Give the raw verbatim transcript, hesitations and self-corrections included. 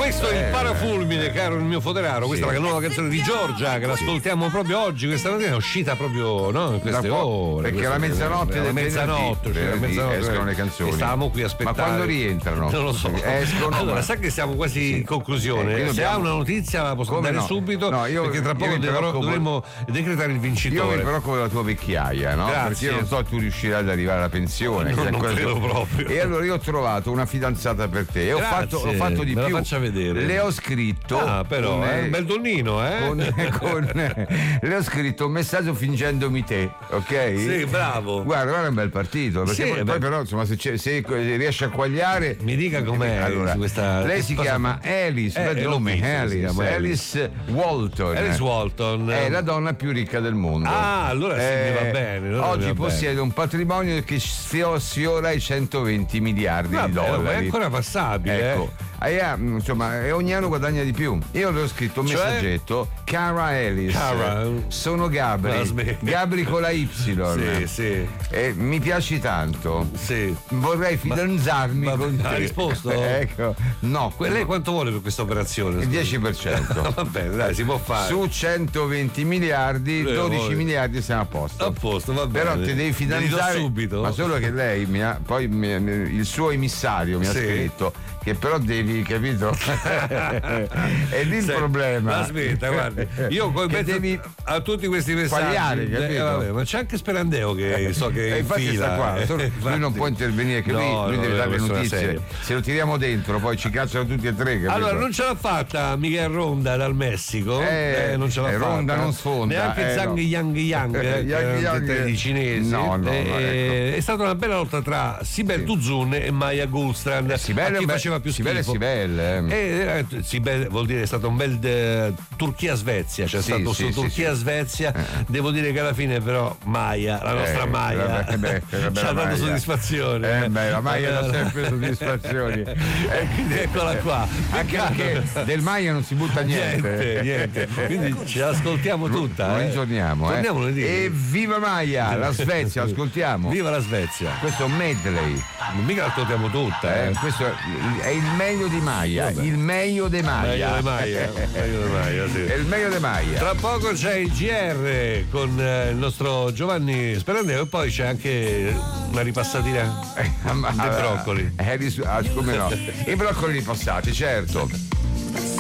Questo è il Parafulmine, caro il mio foderaro. Questa sì. è la nuova canzone di Giorgia che l'ascoltiamo proprio oggi. Questa mattina è uscita proprio no, in queste ore. Perché alla mezzanotte alla mezzanotte, cioè, mezzanotte escono le canzoni. E stavamo qui a aspettare. Ma quando rientrano? Non lo so. Escono. Allora, sai che siamo quasi sì. in conclusione. Eh, Se dobbiamo... ha una notizia la posso dare no? subito. No, io, perché tra poco preoccupo... dovremmo decretare il vincitore. Io mi preoccupo della tua vecchiaia, no? Grazie. Perché io non so tu riuscirai ad arrivare alla pensione. No, non credo proprio. E allora io ho trovato una fidanzata per te. E ho fatto, ho fatto di Me più. La faccia vedere. Le ho scritto. Ah, però è un bel donnino, eh? Con, con, le ho scritto un messaggio fingendomi te, ok? Sì, bravo. Guarda, guarda, è un bel partito. Perché sì, poi, poi però, insomma, se, se riesce a quagliare. Mi dica com'è. Allora, questa... lei si chiama Alice, eh, il nome è Alice, Alice. Alice Walton. Alice Walton. È la donna più ricca del mondo. Ah, allora sì, eh, mi va bene. Allora oggi va possiede bene. un patrimonio che sfiora i centoventi miliardi Vabbè, di dollari. È ancora passabile. Ecco. Eh. Eh, insomma, e ogni anno guadagna di più. Io le ho scritto un cioè? messaggetto: Cara Alice, Cara. sono Gabri, Gabri con la Y. Sì, sì. E mi piaci tanto. Sì. Vorrei fidanzarmi ma, con ma te. Ha risposto? Ecco. No. Lei quanto vuole per questa operazione? Il dieci per cento. Va bene, dai, si può fare. Su centoventi miliardi, dodici miliardi siamo a posto. A posto, va bene. Però ti devi fidanzare subito. Ma solo che lei mi ha, poi mi, il suo emissario mi ha sì. scritto che però devi, capito? È lì il sì, problema. Ma aspetta, guardi, io poi penso devi a tutti questi messaggi. Sbagliare, capito? Eh, vabbè, ma c'è anche Sperandeo che so che eh, infatti infila, sta qua, eh, lui infatti. non può intervenire, che lui, no, lui no, deve dare le notizie. Seria. Se lo tiriamo dentro, poi ci cacciano tutti e tre. Capito? Allora, non ce l'ha fatta Miguel Ronda dal Messico. Eh, eh, non ce l'ha eh, fatta. Ronda non sfonda. Neanche eh, Zhang no. Yang Yang, eh, Yang, Yang di cinesi. No, no, eh, no, ecco. È stata una bella lotta tra Sibel sì. Tuzun e Maya Gulstrand. Eh, Sibel chi faceva più Sibel schifo. Sibel, eh. Eh, eh, Sibel vuol dire è stato un bel de, Turchia-Svezia, c'è cioè sì, stato sì, su sì, Turchia-Svezia. Sì. Eh. Devo dire che alla fine però Maya, la nostra eh, Maya, eh beh, ci ha dato soddisfazione. Eh, beh, la Maya dà sempre soddisfazioni. Eh, quindi eccola qua. Anche perché del Maya non si butta niente. Niente, niente. Quindi ce l'ascoltiamo tutta. Lo eh. ritorniamo, eh. E viva Maya, la Svezia, ascoltiamo. Viva la Svezia. Questo è un medley. Mica l'ascoltiamo tutta, eh. eh. Questo è il meglio di Maya. Vabbè. Il meglio di Maya. Meglio di Maya. Meglio di Maya, sì. È il meglio di Maya. Tra poco c'è il G R con eh, il nostro Giovanni Sperandeo e poi c'è anche una ripassatina eh, dei broccoli. Eh, come no? I broccoli ripassati, certo.